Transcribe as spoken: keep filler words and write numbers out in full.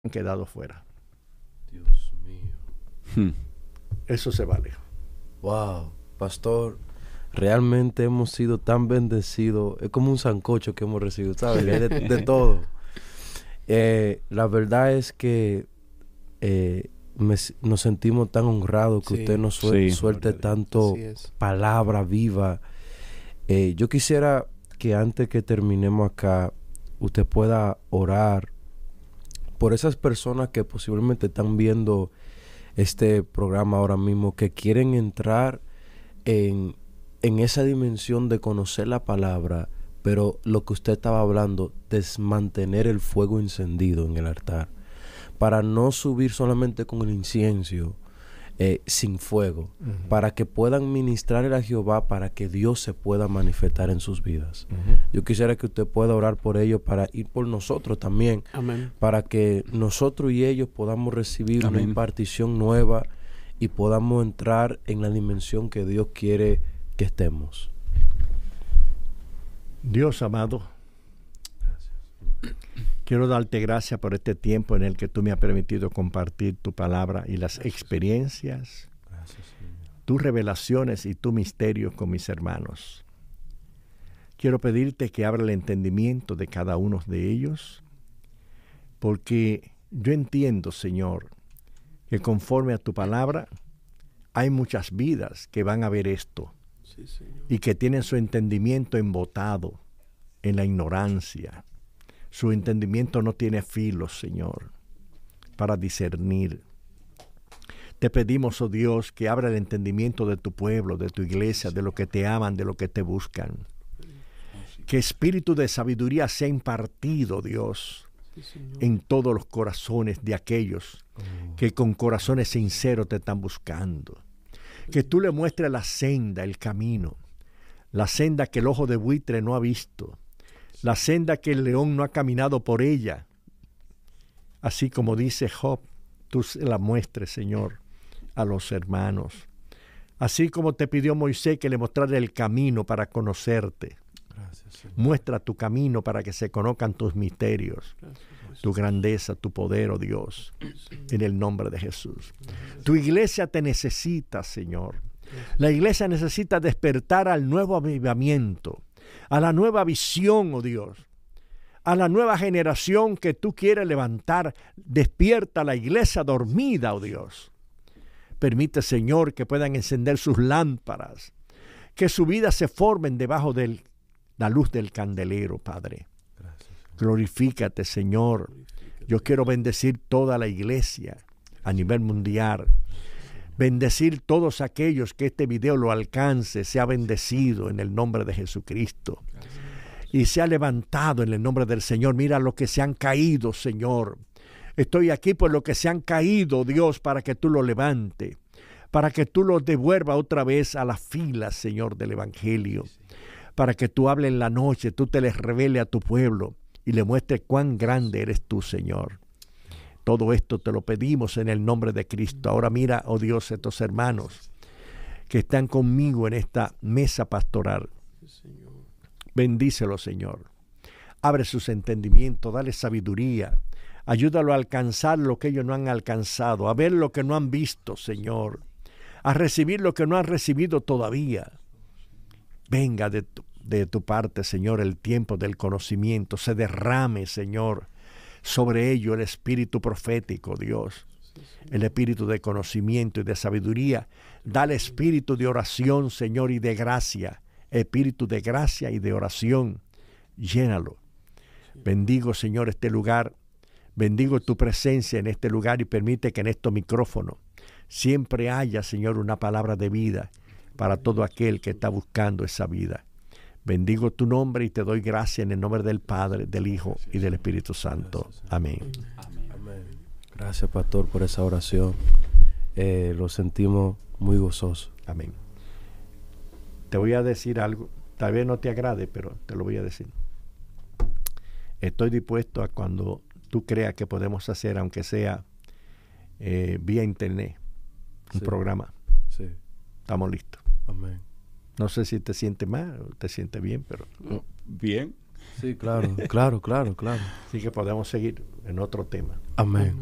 han quedado fuera. Dios mío. Hmm. Eso se vale. Wow, pastor, realmente hemos sido tan bendecidos. Es como un sancocho que hemos recibido, ¿sabes? De, de todo. Eh, la verdad es que eh, me, nos sentimos tan honrados que Sí, usted nos suel, sí. suelte tanto Así es. palabra viva. Eh, yo quisiera que antes que terminemos acá, usted pueda orar por esas personas que posiblemente están viendo este programa ahora mismo, que quieren entrar en, en esa dimensión de conocer la palabra, pero lo que usted estaba hablando, desmantener el fuego encendido en el altar, para no subir solamente con el incienso, eh, sin fuego, Uh-huh. para que puedan ministrar a Jehová, para que Dios se pueda manifestar en sus vidas. Uh-huh. Yo quisiera que usted pueda orar por ellos, para ir por nosotros también, Amén. para que nosotros y ellos podamos recibir Amén. una impartición nueva y podamos entrar en la dimensión que Dios quiere que estemos. Dios amado, quiero darte gracias por este tiempo en el que tú me has permitido compartir tu palabra y las experiencias, Gracias, Señor. tus revelaciones y tus misterios con mis hermanos. Quiero pedirte que abra el entendimiento de cada uno de ellos, porque yo entiendo, Señor, que conforme a tu palabra hay muchas vidas que van a ver esto Sí, Señor. y que tienen su entendimiento embotado en la ignorancia. Su entendimiento no tiene filos, Señor, para discernir. Te pedimos, oh Dios, que abra el entendimiento de tu pueblo, de tu iglesia, de lo que te aman, de lo que te buscan. Que espíritu de sabiduría sea impartido, Dios, Sí, Señor. en todos los corazones de aquellos que con corazones sinceros te están buscando. Que tú le muestres la senda, el camino, la senda que el ojo de buitre no ha visto, la senda que el león no ha caminado por ella. Así como dice Job, tú se la muestres, Señor, a los hermanos. Así como te pidió Moisés que le mostrara el camino para conocerte. Gracias, Señor. Muestra tu camino para que se conozcan tus misterios, Gracias, Jesús. tu grandeza, tu poder, oh Dios, en el nombre de Jesús. Tu iglesia te necesita, Señor. La iglesia necesita despertar al nuevo avivamiento, a la nueva visión, oh Dios, a la nueva generación que tú quieres levantar. Despierta la iglesia dormida, oh Dios. Permite, Señor, que puedan encender sus lámparas, que su vida se formen debajo de la luz del candelero, Padre. Gracias, Señor. Glorifícate, Señor. Yo quiero bendecir toda la iglesia a nivel mundial. Bendecir todos aquellos que este video lo alcance, sea bendecido en el nombre de Jesucristo. Y sea levantado en el nombre del Señor. Mira los que se han caído, Señor. Estoy aquí por los que se han caído, Dios, para que tú los levantes, para que tú los devuelvas otra vez a la fila, Señor, del Evangelio, para que tú hables en la noche, tú te les reveles a tu pueblo y le muestres cuán grande eres tú, Señor. Todo esto te lo pedimos en el nombre de Cristo. Ahora mira, oh Dios, estos hermanos que están conmigo en esta mesa pastoral. Sí, Señor. Bendícelo, Señor. Abre sus entendimientos, dale sabiduría. Ayúdalo a alcanzar lo que ellos no han alcanzado, a ver lo que no han visto, Señor, a recibir lo que no han recibido todavía. Venga de tu, de tu parte, Señor, el tiempo del conocimiento. Se derrame, Señor, sobre ello el espíritu profético, Dios, el espíritu de conocimiento y de sabiduría. Dale espíritu de oración, Señor, y de gracia, espíritu de gracia y de oración. Llénalo. Bendigo, Señor, este lugar. Bendigo tu presencia en este lugar y permite que en estos micrófonos siempre haya, Señor, una palabra de vida para todo aquel que está buscando esa vida. Bendigo tu nombre y te doy gracias en el nombre del Padre, del Hijo y del Espíritu Santo. Amén. Amén. Gracias, pastor, por esa oración. Eh, lo sentimos muy gozoso. Amén. Te voy a decir algo, tal vez no te agrade, pero te lo voy a decir. Estoy dispuesto a cuando tú creas que podemos hacer, aunque sea eh, vía internet, un Sí. programa. Sí. Estamos listos. Amén. No sé si te sientes mal o te sientes bien, pero Bien. Sí, claro, claro, claro, claro. sí que podemos seguir. en otro tema. Amén.